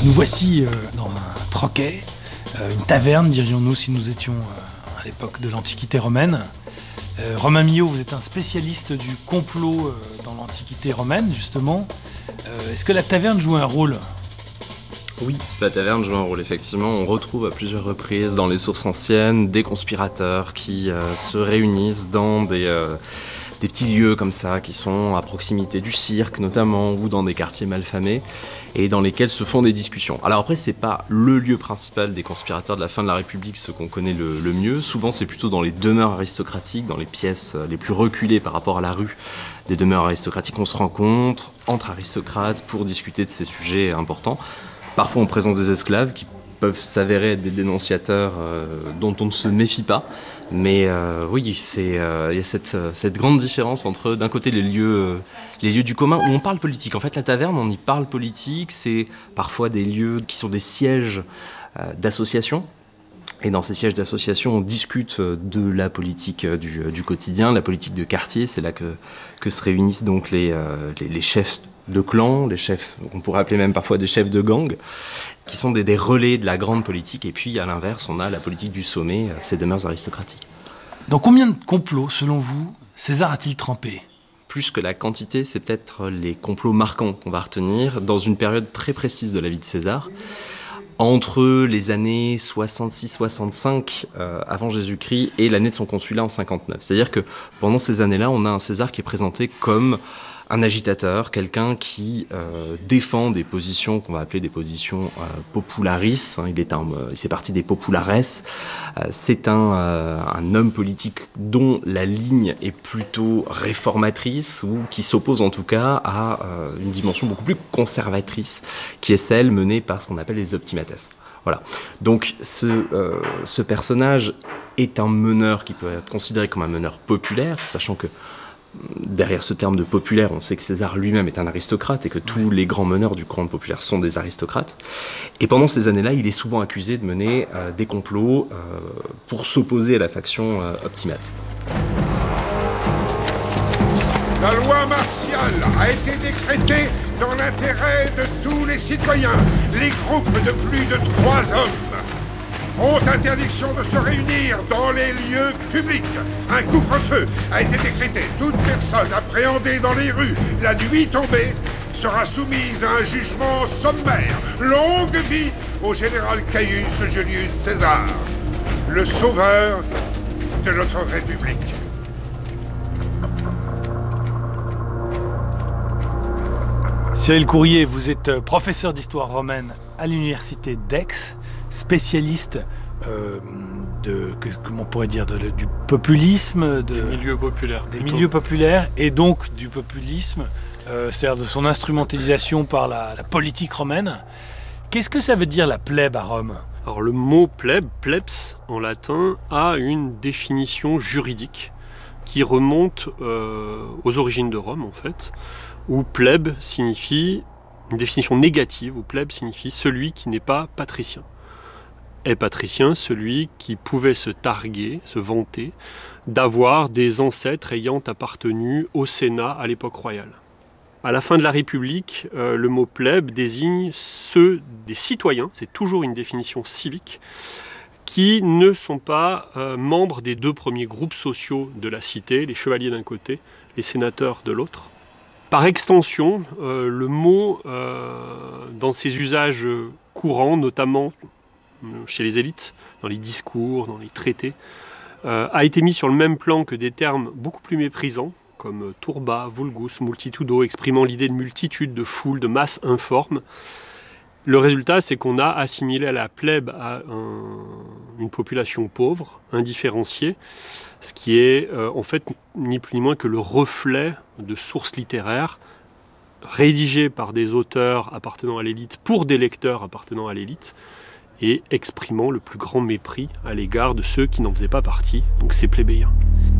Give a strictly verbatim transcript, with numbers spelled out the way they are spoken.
Nous voici euh, dans un troquet, euh, une taverne, dirions-nous, si nous étions euh, à l'époque de l'Antiquité romaine. Euh, Romain Millot, vous êtes un spécialiste du complot euh, dans l'Antiquité romaine, justement. Euh, est-ce que la taverne joue un rôle ? Oui, la taverne joue un rôle, effectivement. On retrouve à plusieurs reprises dans les sources anciennes des conspirateurs qui euh, se réunissent dans des, euh, des petits lieux comme ça, qui sont à proximité du cirque notamment, ou dans des quartiers malfamés, et dans lesquels se font des discussions. Alors après, c'est pas le lieu principal des conspirateurs de la fin de la République, ce qu'on connaît le, le mieux. Souvent, c'est plutôt dans les demeures aristocratiques, dans les pièces les plus reculées par rapport à la rue des demeures aristocratiques. On se rencontre entre aristocrates pour discuter de ces sujets importants. Parfois en présence des esclaves qui peuvent s'avérer être des dénonciateurs euh, dont on ne se méfie pas. Mais euh, oui, c'est, euh, y a cette, cette grande différence entre, d'un côté, les lieux, euh, les lieux du commun où on parle politique. En fait, la taverne, on y parle politique. C'est parfois des lieux qui sont des sièges euh, d'associations. Et dans ces sièges d'association, on discute de la politique du, du quotidien, la politique de quartier. C'est là que, que se réunissent donc les, euh, les, les chefs de clans, les chefs, on pourrait appeler même parfois des chefs de gang, qui sont des, des relais de la grande politique. Et puis, à l'inverse, on a la politique du sommet, ces demeures aristocratiques. Dans combien de complots, selon vous, César a-t-il trempé ? Plus que la quantité, c'est peut-être les complots marquants qu'on va retenir dans une période très précise de la vie de César. Entre les années soixante-six soixante-cinq euh, avant Jésus-Christ et l'année de son consulat en cinquante-neuf. C'est-à-dire que pendant ces années-là, on a un César qui est présenté comme un agitateur, quelqu'un qui euh, défend des positions qu'on va appeler des positions euh, popularis. Hein, il, est un, il fait partie des populares. Euh, c'est un, euh, un homme politique dont la ligne est plutôt réformatrice ou qui s'oppose en tout cas à euh, une dimension beaucoup plus conservatrice qui est celle menée par ce qu'on appelle les optimates. Voilà. Donc ce, euh, ce personnage est un meneur qui peut être considéré comme un meneur populaire, sachant que derrière ce terme de populaire, on sait que César lui-même est un aristocrate et que tous les grands meneurs du courant populaire sont des aristocrates. Et pendant ces années-là, il est souvent accusé de mener euh, des complots euh, pour s'opposer à la faction euh, optimate. La loi martiale a été décrétée dans l'intérêt de tous les citoyens. Les groupes de plus de trois hommes ont interdiction de se réunir dans les lieux publics. Un couvre-feu a été décrété. Toute personne appréhendée dans les rues la nuit tombée sera soumise à un jugement sommaire. Longue vie au général Caius Julius César, le sauveur de notre République. Cyril Courrier, vous êtes professeur d'histoire romaine à l'université d'Aix, spécialiste euh, de, que, comment on pourrait dire, de, du populisme, de, des milieux populaires, des plutôt. milieux populaires, et donc du populisme, euh, c'est-à-dire de son instrumentalisation par la, la politique romaine. Qu'est-ce que ça veut dire la plèbe à Rome ? Alors le mot plèbe, plebs en latin, a une définition juridique qui remonte euh, aux origines de Rome en fait, où plèbe signifie une définition négative, où plèbe signifie celui qui n'est pas patricien. Est patricien celui qui pouvait se targuer, se vanter, d'avoir des ancêtres ayant appartenu au Sénat à l'époque royale. À la fin de la République, euh, le mot plèbe désigne ceux des citoyens, c'est toujours une définition civique, qui ne sont pas euh, membres des deux premiers groupes sociaux de la cité, les chevaliers d'un côté, les sénateurs de l'autre. Par extension, euh, le mot, euh, dans ses usages courants, notamment chez les élites, dans les discours, dans les traités, euh, a été mis sur le même plan que des termes beaucoup plus méprisants, comme turba, vulgus, multitudo, exprimant l'idée de multitude, de foule, de masse informe. Le résultat, c'est qu'on a assimilé à la plèbe à un, une population pauvre, indifférenciée, ce qui est euh, en fait ni plus ni moins que le reflet de sources littéraires rédigées par des auteurs appartenant à l'élite pour des lecteurs appartenant à l'élite, et exprimant le plus grand mépris à l'égard de ceux qui n'en faisaient pas partie, donc ces plébéiens.